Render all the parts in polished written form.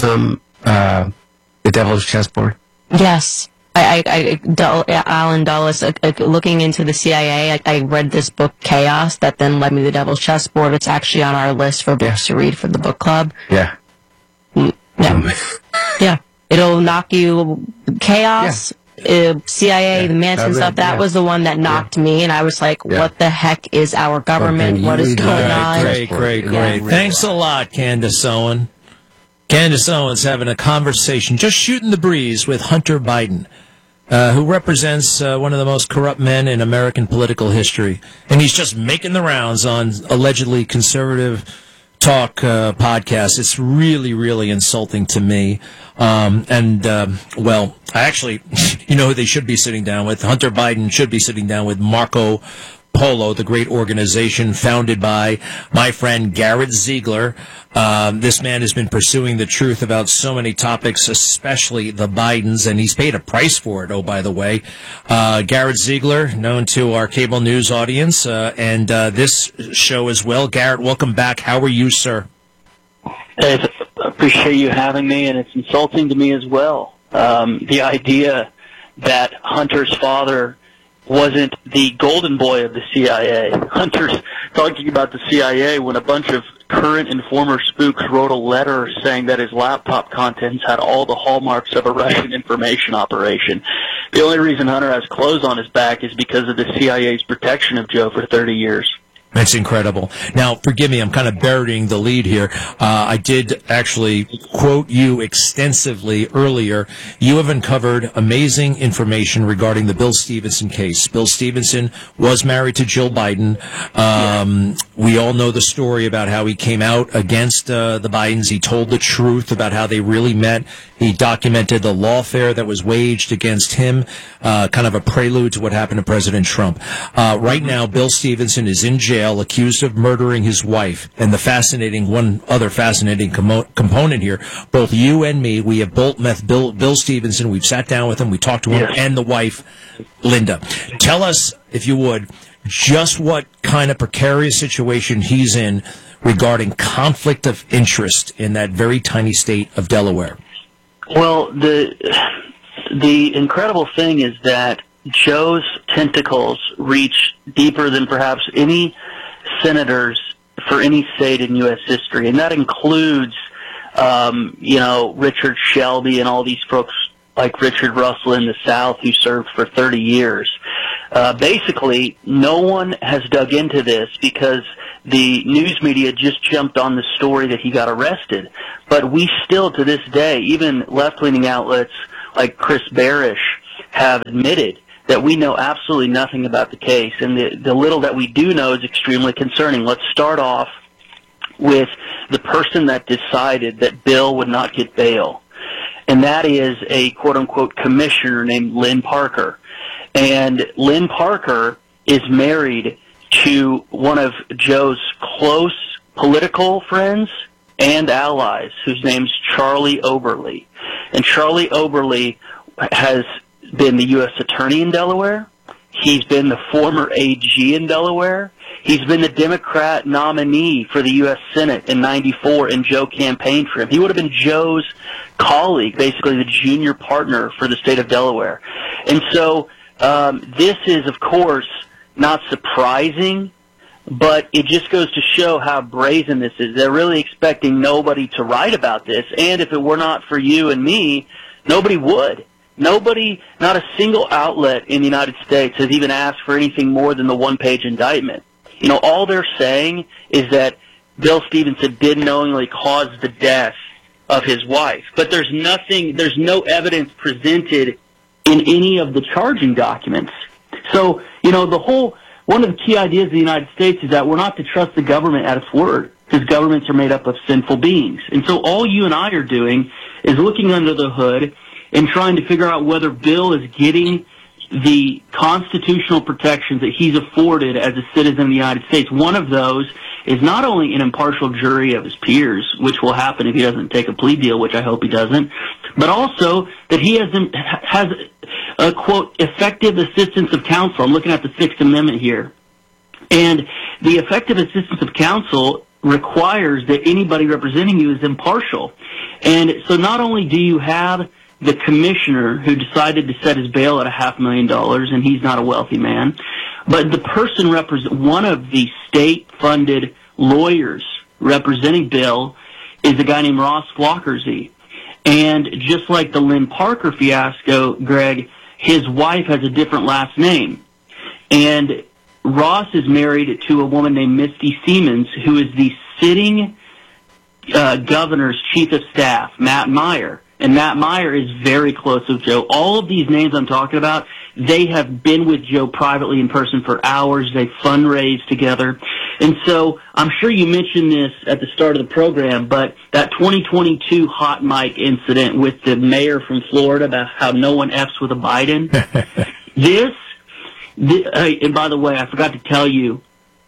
The Devil's Chessboard? Yes. Alan Dulles, looking into the CIA, I read this book, Chaos, that then led me to The Devil's Chessboard. It's actually on our list for books to read for the book club. Yeah. Yeah. It'll knock you... Chaos, CIA, the Manson stuff, that was the one that knocked me, and I was like, what the heck is our government? What is going on? Great. Thanks a lot, Candace Owen. Candace Owens having a conversation, just shooting the breeze with Hunter Biden, who represents one of the most corrupt men in American political history. And he's just making the rounds on allegedly conservative talk podcasts. It's really, really insulting to me. Well, actually, you know who they should be sitting down with? Hunter Biden should be sitting down with Marco Polo, the great organization founded by my friend Garrett Ziegler. This man has been pursuing the truth about so many topics, especially the Bidens, and he's paid a price for it, oh, by the way. Garrett Ziegler, known to our cable news audience, and this show as well. Garrett, welcome back. How are you, sir? I appreciate you having me, and it's insulting to me as well. The idea that Hunter's father wasn't the golden boy of the CIA. Hunter's talking about the CIA when a bunch of current and former spooks wrote a letter saying that his laptop contents had all the hallmarks of a Russian information operation. The only reason Hunter has clothes on his back is because of the CIA's protection of Joe for 30 years. That's incredible. Now, forgive me, I'm kind of burying the lead here. I did actually quote you extensively earlier. You have uncovered amazing information regarding the Bill Stevenson case. Bill Stevenson was married to Jill Biden. We all know the story about how he came out against the Bidens. He told the truth about how they really met. He documented the lawfare that was waged against him, kind of a prelude to what happened to President Trump. Right now, Bill Stevenson is in jail, accused of murdering his wife. And one other fascinating component here, both you and me, we have both met Bill Stevenson. We've sat down with him, we talked to him, and the wife, Linda. Tell us, if you would, just what kind of precarious situation he's in regarding conflict of interest in that very tiny state of Delaware. Well, the incredible thing is that Joe's tentacles reach deeper than perhaps any senators for any state in U.S. history, and that includes, Richard Shelby and all these folks like Richard Russell in the South who served for 30 years. Basically, no one has dug into this because the news media just jumped on the story that he got arrested. But we still, to this day, even left-leaning outlets like Chris Barish have admitted that we know absolutely nothing about the case, and the little that we do know is extremely concerning. Let's start off with the person that decided that Bill would not get bail, and that is a quote-unquote commissioner named Lynn Parker. And Lynn Parker is married to one of Joe's close political friends and allies, whose name's Charlie Oberly. And Charlie Oberly has been the U.S. Attorney in Delaware. He's been the former AG in Delaware. He's been the Democrat nominee for the U.S. Senate in '94, and Joe campaigned for him. He would have been Joe's colleague, basically the junior partner for the state of Delaware. And so this is, of course, not surprising, but it just goes to show how brazen this is. They're really expecting nobody to write about this, and if it were not for you and me, nobody would. Nobody, not a single outlet in the United States has even asked for anything more than the one-page indictment. You know, all they're saying is that Bill Stevenson did knowingly cause the death of his wife. But there's no evidence presented in any of the charging documents. So, you know, one of the key ideas of the United States is that we're not to trust the government at its word, because governments are made up of sinful beings. And so all you and I are doing is looking under the hood and trying to figure out whether Bill is getting the constitutional protections that he's afforded as a citizen of the United States. One of those is not only an impartial jury of his peers, which will happen if he doesn't take a plea deal, which I hope he doesn't, but also that he has a, quote, effective assistance of counsel. I'm looking at the Sixth Amendment here. And the effective assistance of counsel requires that anybody representing you is impartial. And so not only do you have the commissioner who decided to set his bail at $500,000, and he's not a wealthy man, but the person one of the state-funded lawyers representing Bill is a guy named Ross Flockersy. And just like the Lynn Parker fiasco, Greg, his wife has a different last name. And Ross is married to a woman named Misty Siemens, who is the sitting governor's chief of staff, Matt Meyer. And Matt Meyer is very close with Joe. All of these names I'm talking about, they have been with Joe privately in person for hours. They've fundraised together. And so I'm sure you mentioned this at the start of the program, but that 2022 hot mic incident with the mayor from Florida about how no one F's with a Biden, and by the way, I forgot to tell you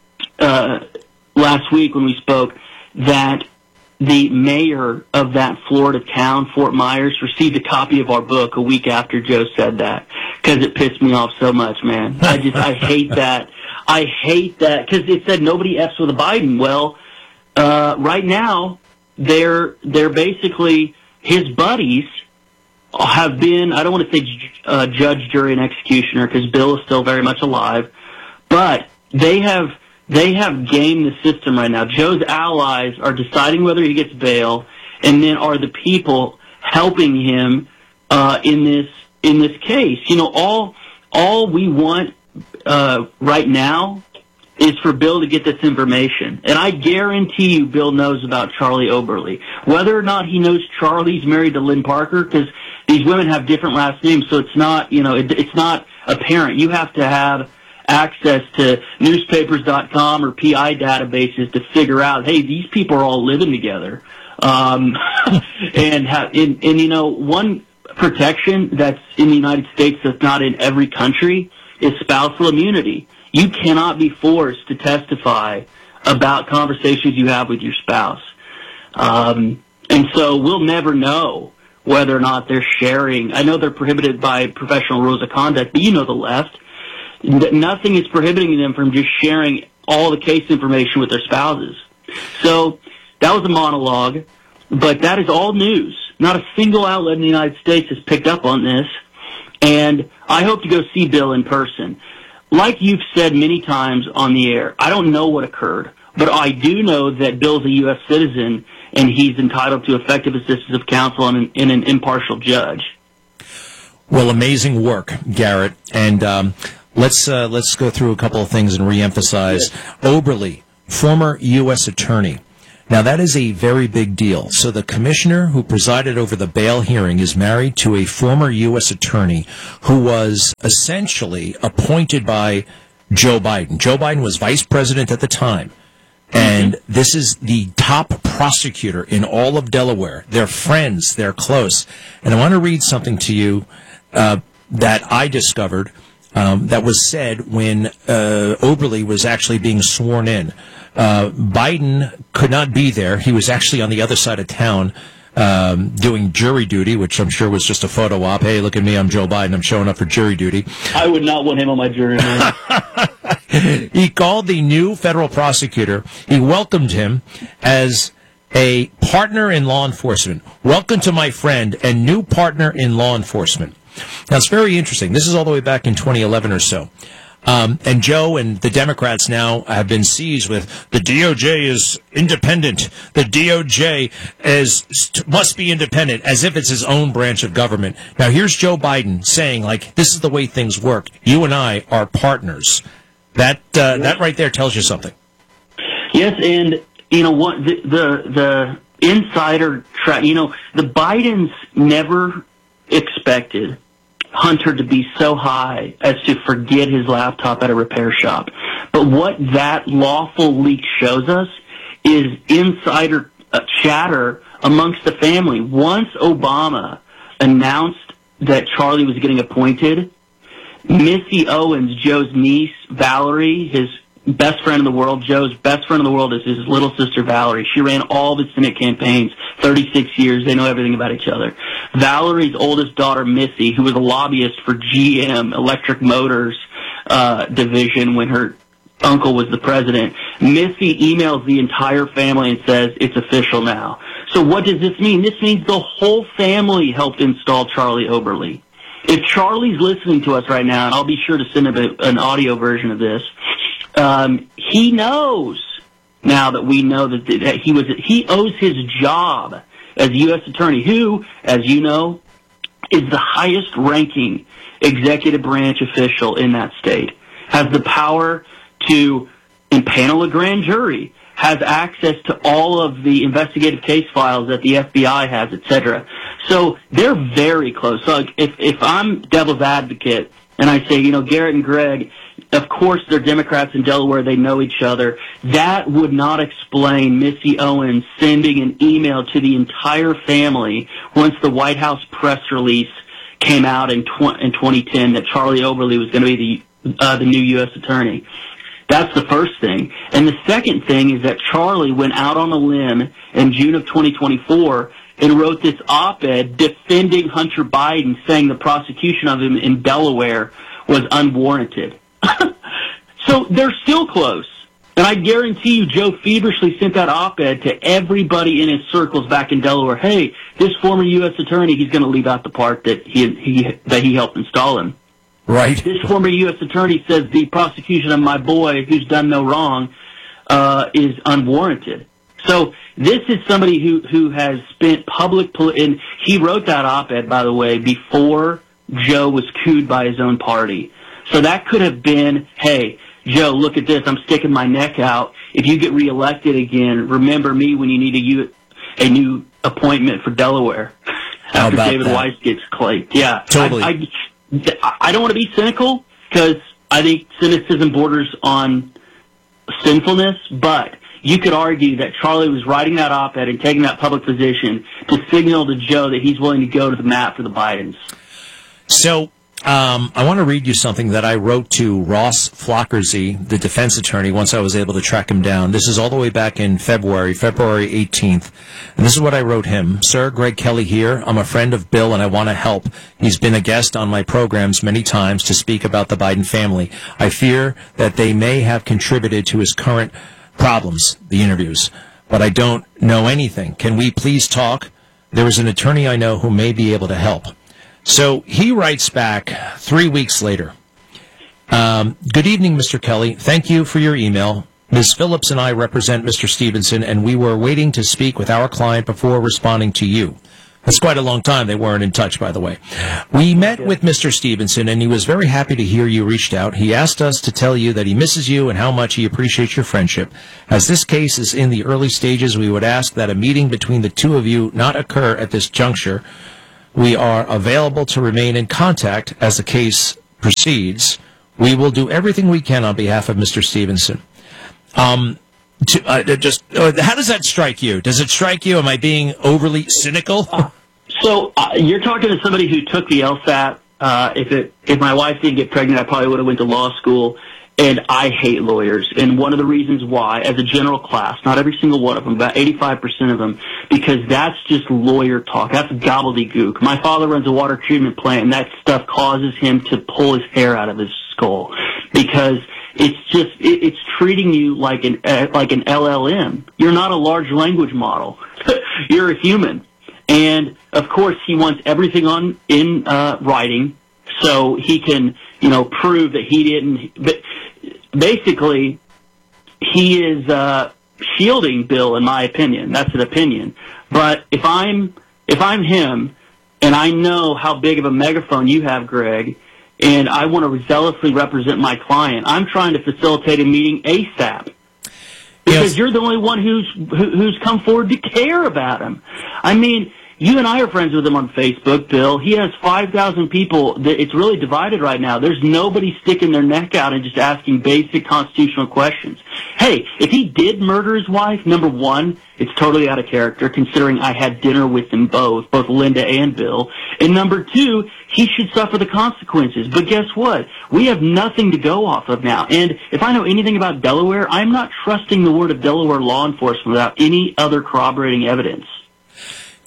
last week when we spoke that the mayor of that Florida town, Fort Myers, received a copy of our book a week after Joe said that, because it pissed me off so much, man. I hate that. I hate that, because it said nobody F's with a Biden. Well, right now, they're basically his buddies have been, I don't want to say judge, jury, and executioner, because Bill is still very much alive, but they have gamed the system right now. Joe's allies are deciding whether he gets bail, and then are the people helping him in this case. You know, all we want right now is for Bill to get this information. And I guarantee you Bill knows about Charlie Oberle. Whether or not he knows Charlie's married to Lynn Parker, because these women have different last names, so it's not, you know, it's not apparent. You have to have access to newspapers.com or PI databases to figure out, hey, these people are all living together. And you know, one protection that's in the United States that's not in every country is spousal immunity. You cannot be forced to testify about conversations you have with your spouse. And so we'll never know whether or not they're sharing. I know they're prohibited by professional rules of conduct, but you know the left. Nothing is prohibiting them from just sharing all the case information with their spouses. So that was a monologue, but that is all news. Not a single outlet in the United States has picked up on this, and I hope to go see Bill in person. Like you've said many times on the air, I don't know what occurred, but I do know that Bill's a U.S. citizen, and he's entitled to effective assistance of counsel and an impartial judge. Well, amazing work, Garrett. And let's go through a couple of things and reemphasize. Yes. Oberle, former U.S. attorney. Now, that is a very big deal. So the commissioner who presided over the bail hearing is married to a former U.S. attorney who was essentially appointed by Joe Biden. Joe Biden was vice president at the time. And this is the top prosecutor in all of Delaware. They're friends. They're close. And I want to read something to you that I discovered that was said when Oberle was actually being sworn in. Biden could not be there. He was actually on the other side of town doing jury duty, which I'm sure was just a photo op. Hey, look at me, I'm Joe Biden. I'm showing up for jury duty. I would not want him on my jury. He called the new federal prosecutor. He welcomed him as a partner in law enforcement. Welcome to my friend and new partner in law enforcement. Now, it's very interesting. This is all the way back in 2011 or so. And Joe and the Democrats now have been seized with the DOJ is independent. The DOJ must be independent, as if it's his own branch of government. Now, here's Joe Biden saying, like, this is the way things work. You and I are partners. That right there tells you something. Yes, and you know what the insider track. You know, the Bidens never expected Hunter to be so high as to forget his laptop at a repair shop. But what that lawful leak shows us is insider chatter amongst the family. Once Obama announced that Charlie was getting appointed, Missy Owens, Joe's niece, Valerie, his best friend in the world, Joe's best friend in the world is his little sister, Valerie. She ran all the Senate campaigns, 36 years. They know everything about each other. Valerie's oldest daughter, Missy, who was a lobbyist for GM, Electric Motors division, when her uncle was the president. Missy emails the entire family and says it's official now. So what does this mean? This means the whole family helped install Charlie Oberle. If Charlie's listening to us right now, and I'll be sure to send him an audio version of this, he knows now that we know that he owes his job as U.S. Attorney, who, as you know, is the highest ranking executive branch official in that state, has the power to impanel a grand jury, has access to all of the investigative case files that the FBI has, etc. So they're very close. So if I'm devil's advocate and I say, Garrett and Greg, of course they're Democrats in Delaware, they know each other, that would not explain Missy Owens sending an email to the entire family once the White House press release came out in 2010 that Charlie Oberle was going to be the new U.S. Attorney. That's the first thing. And the second thing is that Charlie went out on a limb in June of 2024 and wrote this op-ed defending Hunter Biden, saying the prosecution of him in Delaware was unwarranted. So they're still close. And I guarantee you Joe feverishly sent that op-ed to everybody in his circles back in Delaware. Hey, this former U.S. attorney, he's going to leave out the part that he helped install him. Right. This former U.S. attorney says the prosecution of my boy, who's done no wrong, is unwarranted. So this is somebody who has spent and he wrote that op-ed, by the way, before Joe was cooed by his own party. So that could have been, hey, Joe, look at this. I'm sticking my neck out. If you get reelected again, remember me when you need a new appointment for Delaware. After David Weiss gets claimed. Yeah. Totally. I don't want to be cynical because I think cynicism borders on sinfulness, but you could argue that Charlie was writing that op-ed and taking that public position to signal to Joe that he's willing to go to the mat for the Bidens. So I want to read you something that I wrote to Ross Flockersy, the defense attorney, once I was able to track him down. This is all the way back in February 18th. And this is what I wrote him. Sir, Greg Kelly here. I'm a friend of Bill and I want to help. He's been a guest on my programs many times to speak about the Biden family. I fear that they may have contributed to his current problems, the interviews, but I don't know anything. Can we please talk? There is an attorney I know who may be able to help. So he writes back 3 weeks later. Good evening, Mr. Kelly. Thank you for your email. Ms. Phillips and I represent Mr. Stevenson, and we were waiting to speak with our client before responding to you. That's quite a long time. They weren't in touch, by the way. We met with Mr. Stevenson, and he was very happy to hear you reached out. He asked us to tell you that he misses you and how much he appreciates your friendship. As this case is in the early stages, we would ask that a meeting between the two of you not occur at this juncture. We are available to remain in contact as the case proceeds. We will do everything we can on behalf of Mr. Stevenson. How does that strike you? Does it strike you? Am I being overly cynical? So you're talking to somebody who took the LSAT. If my wife didn't get pregnant, I probably would have went to law school. And I hate lawyers. And one of the reasons why, as a general class, not every single one of them, about 85% of them, because that's just lawyer talk. That's gobbledygook. My father runs a water treatment plant, and that stuff causes him to pull his hair out of his skull because it's treating you like an LLM. You're not a large language model. You're a human. And of course, he wants everything in writing so he can, prove that he didn't. But basically, he is shielding Bill, in my opinion. That's an opinion. But if I'm him, and I know how big of a megaphone you have, Greg, and I want to zealously represent my client, I'm trying to facilitate a meeting ASAP. Because you're the only one who's come forward to care about him. I mean, you and I are friends with him on Facebook, Bill. He has 5,000 people. It's really divided right now. There's nobody sticking their neck out and just asking basic constitutional questions. Hey, if he did murder his wife, number one, it's totally out of character, considering I had dinner with them both Linda and Bill. And number two, he should suffer the consequences. But guess what? We have nothing to go off of now. And if I know anything about Delaware, I'm not trusting the word of Delaware law enforcement without any other corroborating evidence.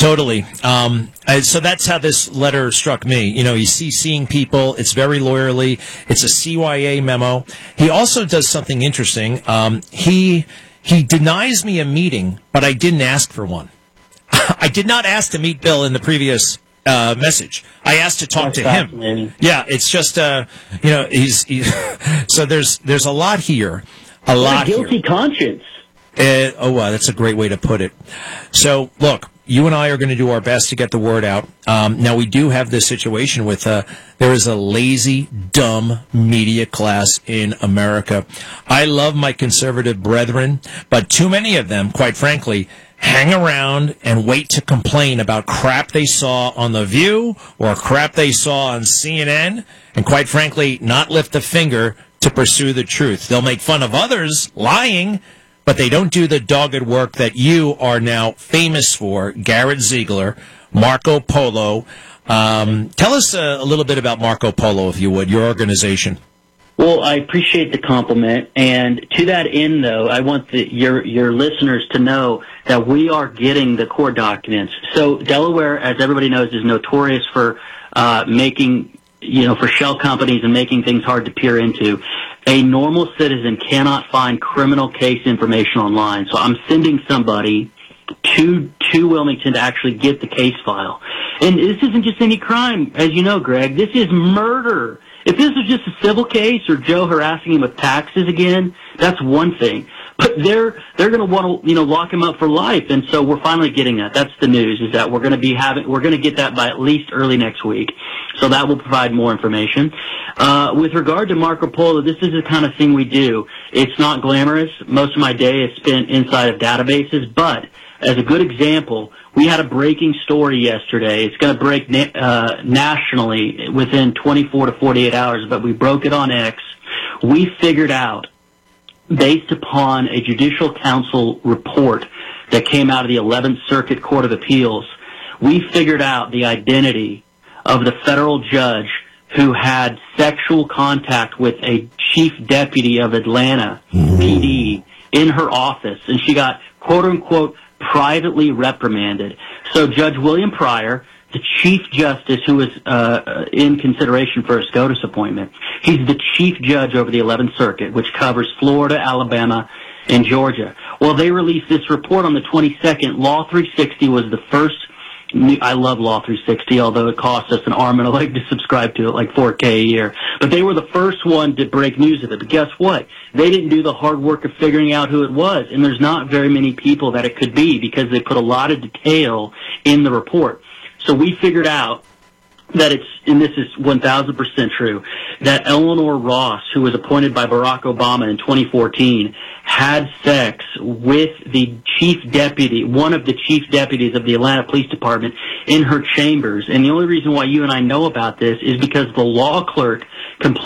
Totally. So that's how this letter struck me. You know, he's seeing people. It's very lawyerly. It's a CYA memo. He also does something interesting. He denies me a meeting, but I didn't ask for one. I did not ask to meet Bill in the previous message. I asked to talk to him. Yeah, it's just he's so there's a lot here. What a guilty conscience. That's a great way to put it. So, look, you and I are going to do our best to get the word out. Now, we do have this situation with there is a lazy, dumb media class in America. I love my conservative brethren, but too many of them, quite frankly, hang around and wait to complain about crap they saw on The View or crap they saw on CNN, and quite frankly, not lift a finger to pursue the truth. They'll make fun of others lying, but they don't do the dogged work that you are now famous for, Garrett Ziegler, Marco Polo. Tell us a little bit about Marco Polo, if you would, your organization. Well, I appreciate the compliment, and to that end, though, I want your listeners to know that we are getting the core documents. So Delaware, as everybody knows, is notorious for for shell companies and making things hard to peer into. A normal citizen cannot find criminal case information online, so I'm sending somebody to Wilmington to actually get the case file. And this isn't just any crime, as you know, Greg. This is murder. If this was just a civil case or Joe harassing him with taxes again, that's one thing. But they're going to want to lock him up for life, and so we're finally getting that. That's the news, is that we're going to get that by at least early next week. So that will provide more information. With regard to Marco Polo, this is the kind of thing we do. It's not glamorous. Most of my day is spent inside of databases, but as a good example, we had a breaking story yesterday. It's going to break nationally within 24 to 48 hours, but we broke it on X. We figured out, based upon a Judicial Council report that came out of the 11th Circuit Court of Appeals, we figured out the identity of the federal judge who had sexual contact with a chief deputy of Atlanta PD in her office, and she got, quote-unquote, privately reprimanded. So Judge William Pryor, the Chief Justice who was in consideration for a SCOTUS appointment, he's the Chief Judge over the 11th Circuit, which covers Florida, Alabama, and Georgia. Well, they released this report on the 22nd. Law 360 was the first. I love Law 360, although it costs us an arm and a leg to subscribe to it, like $4K a year. But they were the first one to break news of it. But guess what? They didn't do the hard work of figuring out who it was. And there's not very many people that it could be, because they put a lot of detail in the report. So we figured out that and this is 1,000% true, that Eleanor Ross, who was appointed by Barack Obama in 2014, had sex with the chief deputy, one of the chief deputies of the Atlanta Police Department, in her chambers. And the only reason why you and I know about this is because the law clerk complained